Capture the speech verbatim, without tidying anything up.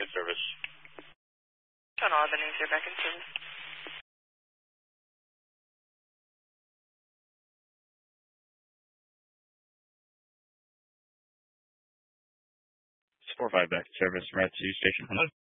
in service. John Albany, you're back in service. four five back in service. We're at two Station Hello.